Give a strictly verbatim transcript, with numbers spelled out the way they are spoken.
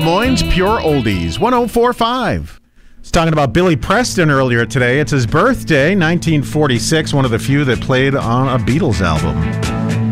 Moines Pure Oldies, one oh four point five. I was talking about Billy Preston earlier today. It's his birthday, nineteen forty-six, one of the few that played on a Beatles album.